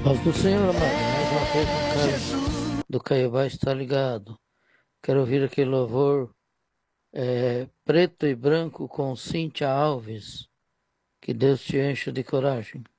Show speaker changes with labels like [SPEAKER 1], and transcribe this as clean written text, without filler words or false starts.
[SPEAKER 1] Paz do Senhor, amado. Mais uma vez o cara do Caiobá está ligado. Quero ouvir aquele louvor preto e branco com Cíntia Alves. Que Deus te encha de coragem.